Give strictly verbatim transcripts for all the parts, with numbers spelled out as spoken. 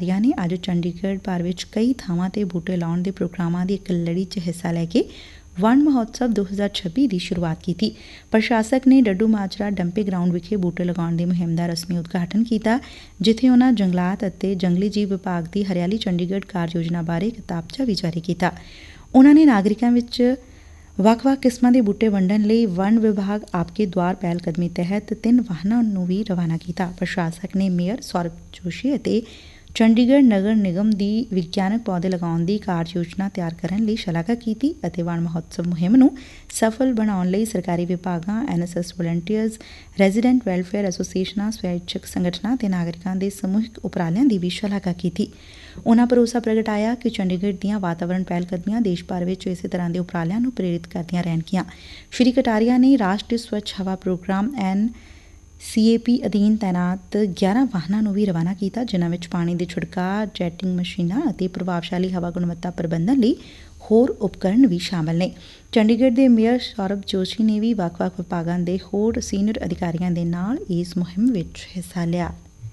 अधिकारियां ने अज चंडीगढ़ भर विच कई थावां ते बूटे लाउण दे प्रोग्रामां दी इक लड़ी च हिस्सा लैके वन महोत्सव दो हज़ार छब्बी की शुरुआत की। प्रशासक ने डड्डू माजरा डंपे ग्राउंड विखे बूटे लगाउण दी मुहिम का रस्मी उद्घाटन किया, जिथे उन्हां जंगलात अते जंगली जीव विभाग की हरियाली चंडीगढ़ कार योजना बारे किताबचा भी जारी किया। उन्हां ने नागरिकां विच ਵੱਖ-ਵੱਖ किस्मां दे बूटे वंडण लई वन विभाग आपके द्वार पहलकदमी तहत तीन वाहनां नूं भी रवाना किया। प्रशासक ने मेयर सौरभ जोशी अते चंडीगढ़ नगर निगम की विग्यानक पौधे लगाउण दी कार योजना तैयार करन लई शलाघा कीती अते वन महोत्सव मुहिम नूं सफल बनाउण लई सरकारी विभागां, N S S volunteers, resident welfare एसोसीएशनां, स्वैच्छिक संगठनां ते नागरिकां दे समूहिक उपरालिਆਂ ਦੀ ਵੀ ਸ਼ਲਾਘਾ ਕੀਤੀ। उन्हां भरोसा प्रगटाया कि चंडीगढ़ ਦੀਆਂ वातावरण ਪਹਿਲਕਦਮੀਆਂ देश भर ਵਿੱਚ ਇਸੇ ਤਰ੍ਹਾਂ ਦੇ ਉਪਰਾਲਿਆਂ ਨੂੰ ਪ੍ਰੇਰਿਤ ਕਰਦੀਆਂ ਰਹਿਣਗੀਆਂ। ਸ਼੍ਰੀ ਕਟਾਰੀਆ ਨੇ ਰਾਸ਼ਟਰੀ ਸਵੱਛ ਹਵਾ ਪ੍ਰੋਗਰਾਮ ਐਨ ਸੀ ਏ ਪੀ ਅਧੀਨ ਤੈਨਾਤ ਗਿਆਰਾਂ ਵਾਹਨਾਂ ਨੂੰ ਵੀ ਰਵਾਨਾ ਕੀਤਾ, ਜਿਨ੍ਹਾਂ ਵਿੱਚ ਪਾਣੀ ਦੇ ਛਿੜਕਾਅ, ਜੈਟਿੰਗ ਮਸ਼ੀਨਾਂ ਅਤੇ ਪ੍ਰਭਾਵਸ਼ਾਲੀ ਹਵਾ ਗੁਣਵੱਤਾ ਪ੍ਰਬੰਧਨ ਲਈ ਹੋਰ ਉਪਕਰਨ ਵੀ ਸ਼ਾਮਲ ਨੇ। ਚੰਡੀਗੜ੍ਹ ਦੇ ਮੇਅਰ ਸੌਰਭ ਜੋਸ਼ੀ ਨੇ ਵੀ ਵੱਖ-ਵੱਖ ਵਿਭਾਗਾਂ ਦੇ ਹੋਰ ਸੀਨੀਅਰ ਅਧਿਕਾਰੀਆਂ ਦੇ ਨਾਲ ਇਸ ਮੁਹਿੰਮ ਵਿੱਚ ਹਿੱਸਾ ਲਿਆ।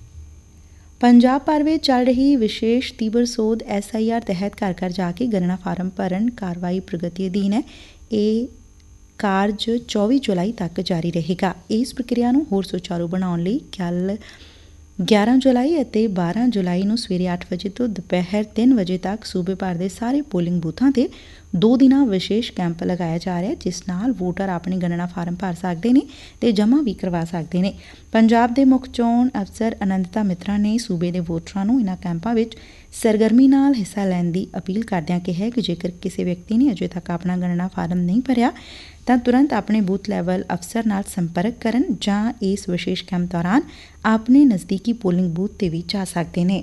ਪੰਜਾਬ ਭਰ ਵਿੱਚ ਚੱਲ ਰਹੀ ਵਿਸ਼ੇਸ਼ ਤੀਬਰ ਸੋਧ ਐਸ ਆਈ ਆਰ ਤਹਿਤ ਘਰ ਘਰ ਜਾ ਕੇ ਗਣਨਾ ਫਾਰਮ ਭਰਨ ਕਾਰਵਾਈ ਪ੍ਰਗਤੀ ਅਧੀਨ ਹੈ। ਇਹ ਕਾਰਜ ਚੌਵੀ ਜੁਲਾਈ ਤੱਕ ਜਾਰੀ ਰਹੇਗਾ। ਇਸ ਪ੍ਰਕਿਰਿਆ ਨੂੰ ਹੋਰ ਸੁਚਾਰੂ ਬਣਾਉਣ ਲਈ ਕੱਲ੍ਹ ਗਿਆਰਾਂ ਜੁਲਾਈ ਅਤੇ ਬਾਰਾਂ ਜੁਲਾਈ ਨੂੰ ਸਵੇਰੇ ਅੱਠ ਵਜੇ ਤੋਂ ਦੁਪਹਿਰ ਤਿੰਨ ਵਜੇ ਤੱਕ ਸੂਬੇ ਭਰ ਦੇ ਸਾਰੇ ਪੋਲਿੰਗ ਬੂਥਾਂ ਤੇ ਦੋ ਦਿਨਾਂ ਵਿਸ਼ੇਸ਼ ਕੈਂਪ ਲਗਾਇਆ ਜਾ ਰਿਹਾ, ਜਿਸ ਨਾਲ ਵੋਟਰ ਆਪਣੀ ਗਣਨਾ ਫਾਰਮ ਭਰ ਸਕਦੇ ਨੇ ਤੇ ਜਮ੍ਹਾਂ ਵੀ ਕਰਵਾ ਸਕਦੇ ਨੇ। ਪੰਜਾਬ ਦੇ ਮੁੱਖ ਚੋਣ ਅਫਸਰ ਅਨੰਦਤਾ ਮਿਤਰਾ ਨੇ ਸੂਬੇ ਦੇ ਵੋਟਰਾਂ ਨੂੰ ਇਨ੍ਹਾਂ ਕੈਂਪਾਂ ਵਿੱਚ ਸਰਗਰਮੀ ਨਾਲ ਹਿੱਸਾ ਲੈਣ ਦੀ ਅਪੀਲ ਕਰਦਿਆਂ ਕਿਹਾ ਕਿ ਜੇਕਰ ਕਿਸੇ ਵਿਅਕਤੀ ਨੇ ਅਜੇ ਤੱਕ ਆਪਣਾ ਗਣਨਾ ਫਾਰਮ ਨਹੀਂ ਭਰਿਆ ਤਾਂ ਤੁਰੰਤ ਆਪਣੇ ਬੂਥ ਲੈਵਲ ਅਫਸਰ ਨਾਲ ਸੰਪਰਕ ਕਰਨ ਜਾਂ ਇਸ ਵਿਸ਼ੇਸ਼ ਕੈਂਪ ਦੌਰਾਨ ਆਪਣੇ ਨਜ਼ਦੀਕੀ ਪੋਲਿੰਗ ਬੂਥ ਤੇ ਵੀ ਜਾ ਸਕਦੇ ਨੇ।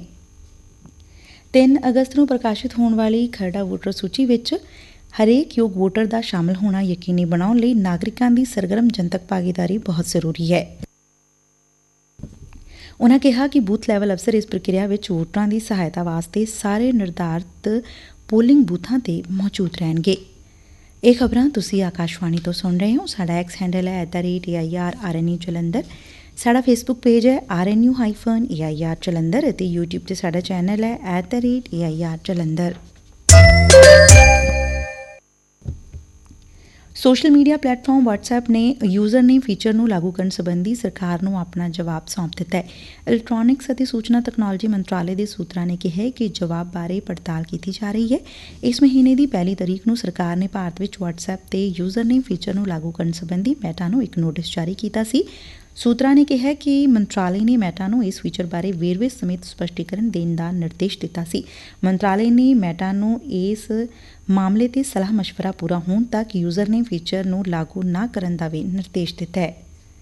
ਤਿੰਨ ਅਗਸਤ ਨੂੰ ਪ੍ਰਕਾਸ਼ਿਤ ਹੋਣ ਵਾਲੀ ਖਰੜਾ ਵੋਟਰ ਸੂਚੀ ਵਿੱਚ ਹਰੇਕ ਯੋਗ ਵੋਟਰ ਦਾ ਸ਼ਾਮਲ ਹੋਣਾ ਯਕੀਨੀ ਬਣਾਉਣ ਲਈ ਨਾਗਰਿਕਾਂ ਦੀ ਸਰਗਰਮ ਜਨਤਕ ਭਾਗੀਦਾਰੀ ਬਹੁਤ ਜ਼ਰੂਰੀ ਹੈ। ਉਨ੍ਹਾਂ ਕਿਹਾ ਕਿ ਬੂਥ ਲੈਵਲ ਅਫਸਰ ਇਸ ਪ੍ਰਕਿਰਿਆ ਵਿੱਚ ਵੋਟਰਾਂ ਦੀ ਸਹਾਇਤਾ ਵਾਸਤੇ ਸਾਰੇ ਨਿਰਧਾਰਤ ਪੋਲਿੰਗ ਬੂਥਾਂ ਤੇ ਮੌਜੂਦ ਰਹਿਣਗੇ। ਇਹ ਖਬਰਾਂ ਤੁਸੀਂ ਆਕਾਸ਼ਵਾਣੀ ਤੋਂ ਸੁਣ ਰਹੇ ਹੋ। ਸਾਡਾ ਐਕਸ ਹੈਂਡਲ ਹੈ at the rate A I R R N U Jalandhar. ਸਾਡਾ ਫੇਸਬੁੱਕ ਪੇਜ ਹੈ R N U hyphen A I R Jalandhar ਅਤੇ ਯੂਟਿਊਬ 'ਤੇ ਸਾਡਾ ਚੈਨਲ ਹੈ at the rate A I R Jalandhar. Social media platform WhatsApp ਨੇ user name feature ਨੂੰ ਲਾਗੂ ਕਰਨ ਸੰਬੰਧੀ ਸਰਕਾਰ ਨੂੰ ਆਪਣਾ ਜਵਾਬ ਸੌਂਪ ਦਿੱਤਾ ਹੈ। ਇਲੈਕਟ੍ਰੋਨਿਕਸ ਅਤੇ ਸੂਚਨਾ ਤਕਨਾਲੋਜੀ ਮੰਤਰਾਲੇ ਦੇ ਸੂਤਰਾਂ ਨੇ ਕਿਹਾ ਕਿ ਜਵਾਬ ਬਾਰੇ ਪੜਤਾਲ ਕੀਤੀ ਜਾ ਰਹੀ ਹੈ। ਇਸ ਮਹੀਨੇ ਦੀ ਪਹਿਲੀ ਤਰੀਕ ਨੂੰ ਸਰਕਾਰ ਨੇ ਭਾਰਤ ਵਿੱਚ ਵਟਸਐਪ ਤੇ ਯੂਜ਼ਰ ਨੇਮ ਫੀਚਰ ਨੂੰ ਲਾਗੂ ਕਰਨ ਸੰਬੰਧੀ ਮੈਟਾ ਨੂੰ ਇੱਕ ਨੋਟਿਸ ਜਾਰੀ ਕੀਤਾ ਸੀ। ਸੂਤਰਾਂ ਨੇ ਕਿਹਾ ਕਿ ਮੰਤਰਾਲੇ ਨੇ ਮੈਟਾ ਨੂੰ ਇਸ ਫੀਚਰ ਬਾਰੇ ਵੇਰਵੇ ਸਮੇਤ ਸਪਸ਼ਟੀਕਰਨ ਦੇਣ ਦਾ ਨਿਰਦੇਸ਼ ਦਿੱਤਾ ਸੀ। ਮੰਤਰਾਲੇ ਨੇ ਮੈਟਾ ਨੂੰ ਇਸ ਮਾਮਲੇ ਤੇ ਸਲਾਹ ਮਸ਼ਵਰਾ ਪੂਰਾ ਹੋਣ ਤੱਕ ਯੂਜ਼ਰ ਨੇਮ ਫੀਚਰ ਨੂੰ ਲਾਗੂ ਨਾ ਕਰਨ ਦਾ ਵੀ ਨਿਰਦੇਸ਼ ਦਿੱਤਾ ਹੈ।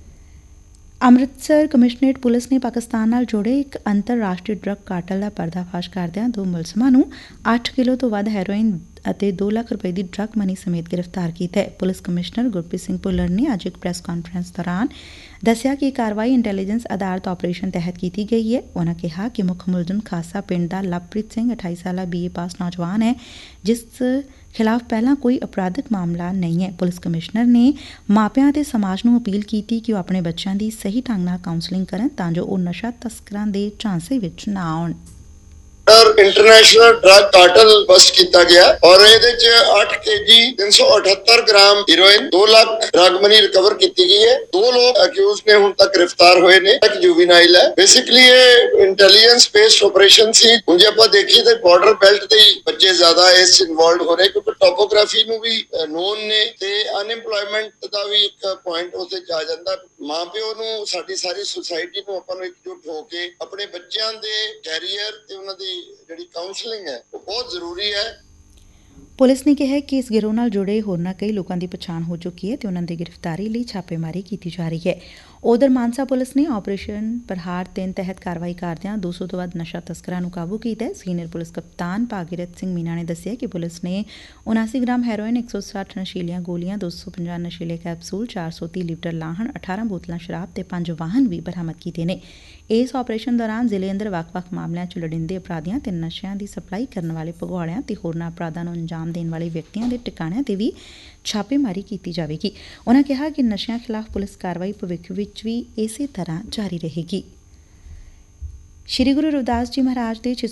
ਅੰਮ੍ਰਿਤਸਰ ਕਮਿਸ਼ਨਰੇਟ ਪੁਲਿਸ ਨੇ ਪਾਕਿਸਤਾਨ ਨਾਲ ਜੁੜੇ ਇੱਕ ਅੰਤਰਰਾਸ਼ਟਰੀ ਡਰੱਗ ਕਾਰਟਲ ਦਾ ਪਰਦਾਫਾਸ਼ ਕਰਦਿਆਂ ਦੋ ਮੁਲਜ਼ਮਾਂ ਨੂੰ ਅੱਠ ਕਿਲੋ ਤੋਂ ਵੱਧ ਹੈਰੋਇਨ ਅਤੇ ਦੋ ਲੱਖ ਰੁਪਏ ਦੀ ਡਰੱਗ ਮਨੀ ਸਮੇਤ ਗ੍ਰਿਫਤਾਰ ਕੀਤਾ ਹੈ। ਪੁਲਿਸ ਕਮਿਸ਼ਨਰ ਗੁਰਪ੍ਰੀਤ ਸਿੰਘ ਭੁੱਲਰ ਨੇ ਅੱਜ ਇੱਕ ਪ੍ਰੈਸ ਕਾਨਫਰੰਸ ਦੌਰਾਨ ਦੱਸਿਆ ਕਿ ਇਹ ਕਾਰਵਾਈ ਇੰਟੈਲੀਜੈਂਸ ਆਧਾਰਿਤ ਆਪਰੇਸ਼ਨ ਤਹਿਤ ਕੀਤੀ ਗਈ ਹੈ। ਉਨ੍ਹਾਂ ਕਿਹਾ ਕਿ ਮੁੱਖ ਮੁਲਜ਼ਮ ਖਾਸਾ ਪਿੰਡ ਦਾ ਲਵਪ੍ਰੀਤ ਸਿੰਘ ਅਠਾਈ ਸਾਲਾ ਬੀ ਏ ਪਾਸ ਨੌਜਵਾਨ ਹੈ, ਜਿਸ ਖਿਲਾਫ ਪਹਿਲਾਂ ਕੋਈ ਅਪਰਾਧਿਕ ਮਾਮਲਾ ਨਹੀਂ ਹੈ। ਪੁਲਿਸ ਕਮਿਸ਼ਨਰ ਨੇ ਮਾਪਿਆਂ ਅਤੇ ਸਮਾਜ ਨੂੰ ਅਪੀਲ ਕੀਤੀ ਕਿ ਉਹ ਆਪਣੇ ਬੱਚਿਆਂ ਦੀ ਸਹੀ ਢੰਗ ਨਾਲ ਕਾਉਂਸਲਿੰਗ ਕਰਨ ਤਾਂ ਜੋ ਉਹ ਨਸ਼ਾ ਤਸਕਰਾਂ ਦੇ ਝਾਂਸੇ ਵਿੱਚ ਨਾ ਆਉਣ। ਇੰਟਰਨੈਸ਼ਨਲ ਡਰੱਗ ਕਾਰਟਲ ਬਸਟ ਕੀਤਾ ਗਿਆ ਔਰ ਇਹਦੇ ਚ ਅੱਠ ਕੇਜੀ ਤਿੰਨ ਸੌ ਅਠੱਤਰ ਗ੍ਰਾਮ ਹੀਰੋਇਨ ਦੋ ਲੱਖ ਡਰੱਗ ਮਨੀ ਰਿਕਵਰ ਕੀਤੀ ਗਈ ਹੈ। ਦੋ ਲੋਕ ਅਕਿਊਜ਼ ਨੇ ਹੁਣ ਤੱਕ ਗ੍ਰਿਫਤਾਰ ਹੋਏ ਨੇ। ਇੱਕ ਜੁਵੀਨਾਈਲ ਹੈ। ਬੇਸਿਕਲੀ ਇਹ ਇੰਟੈਲੀਜੈਂਸ ਬੇਸਡ ਆਪਰੇਸ਼ਨ ਸੀ। ਹੁਣ ਜੇ ਆਪਾਂ ਦੇਖੀਏ ਤਾਂ ਬਾਰਡਰ ਬੈਲਟ ਤੇ ਹੀ ਬੱਚੇ ਜ਼ਿਆਦਾ ਇਸ ਇਨਵੋਲਡ ਹੋ ਰਹੇ ਕਿਉਂਕਿ ਟੋਪੋਗ੍ਰਾਫੀ ਨੂੰ ਵੀ ਨੋਨ ਨੇ ਤੇ ਅਨਐਮਪਲੋਇਮੈਂਟ ਦਾ ਵੀ ਇੱਕ ਪੁਆਇੰਟ ਉੱਥੇ ਆ ਜਾਂਦਾ। ਮਾਂ ਪਿਓ ਨੂੰ ਸਾਡੀ ਸਾਰੀ ਸੁਸਾਇਟੀ ਨੂੰ ਆਪਾਂ ਨੂੰ ਇਕਜੁੱਟ ਹੋ ਕੇ ਆਪਣੇ ਬੱਚਿਆਂ ਦੇ ਕੈਰੀਅਰ ਤੇ ਉਹਨਾਂ ਦੀ ਜਿਹੜੀ ਕਾਉਂਸਲਿੰਗ ਹੈ ਉਹ ਬਹੁਤ ਜ਼ਰੂਰੀ ਹੈ। ਪੁਲਿਸ ਨੇ ਕਿਹਾ ਕਿ ਇਸ ਗਿਰੋਹ ਨਾਲ ਜੁੜੇ ਹੋਰਨਾਂ ਕਈ ਲੋਕਾਂ ਦੀ ਪਛਾਣ ਹੋ ਚੁੱਕੀ ਹੈ ਤੇ ਉਹਨਾਂ ਦੀ ਗ੍ਰਿਫਤਾਰੀ ਲਈ ਛਾਪੇਮਾਰੀ ਕੀਤੀ ਜਾ ਰਹੀ ਹੈ। ਉਧਰ ਮਾਨਸਾ ਪੁਲਿਸ ਨੇ ਆਪਰੇਸ਼ਨ ਪ੍ਰਹਾਰ ਤਿੰਨ ਤਹਿਤ ਕਾਰਵਾਈ ਕਰਦਿਆਂ ਦੋ ਸੌ ਤੋਂ ਵੱਧ ਨਸ਼ਾ ਤਸਕਰਾਂ ਨੂੰ ਕਾਬੂ ਕੀਤਾ ਹੈ। ਸੀਨੀਅਰ ਪੁਲਿਸ ਕਪਤਾਨ ਭਾਗੀਰਥ ਸਿੰਘ ਮੀਨਾ ਨੇ ਦੱਸਿਆ ਕਿ ਪੁਲਿਸ ਨੇ ਉਨਾਸੀ ਗ੍ਰਾਮ ਹੈਰੋਇਨ, ਇੱਕ ਸੌ ਸੱਠ ਨਸ਼ੀਲੀਆਂ ਗੋਲੀਆਂ, ਦੋ ਸੌ ਪੰਜਾਹ ਨਸ਼ੀਲੇ ਕੈਪਸੂਲ, ਚਾਰ ਸੌ ਤੀਹ ਲੀਟਰ ਲਾਹਣ, ਅਠਾਰਾਂ ਬੋਤਲਾਂ ਸ਼ਰਾਬ ਤੇ ਪੰਜ ਵਾਹਨ ਵੀ ਬਰਾਮਦ ਕੀਤੇ ਨੇ। ਇਸ ਆਪਰੇਸ਼ਨ ਦੌਰਾਨ ਜ਼ਿਲ੍ਹੇ ਅੰਦਰ ਵੱਖ-ਵੱਖ ਮਾਮਲਿਆਂ 'ਚ ਲੋੜੀਂਦੇ ਅਪਰਾਧੀਆਂ ਤੇ ਨਸ਼ਿਆਂ ਦੀ ਸਪਲਾਈ ਕਰਨ ਵਾਲੇ ਭਗੌੜਿਆਂ ਤੇ ਹੋਰਨਾਂ ਅਪਰਾਧਾਂ ਨੂੰ ਅੰਜਾਮ ਦੇਣ ਵਾਲੇ ਵਿਅਕਤੀਆਂ ਦੇ ਟਿਕਾਣਿਆਂ ਤੇ ਵੀ ਛਾਪੇਮਾਰੀ ਕੀਤੀ ਜਾਵੇਗੀ। ਉਨ੍ਹਾਂ ਕਿਹਾ ਕਿ ਨਸ਼ਿਆਂ ਖਿਲਾਫ ਪੁਲਿਸ ਕਾਰਵਾਈ ਭਵਿੱਖ ਵਿੱਚ ਵੀ ਇਸੇ ਤਰ੍ਹਾਂ ਜਾਰੀ ਰਹੇਗੀ। ਸ਼੍ਰੀ ਗੁਰੂ ਰਵਿਦਾਸ ਜੀ ਮਹਾਰਾਜ ਦੇ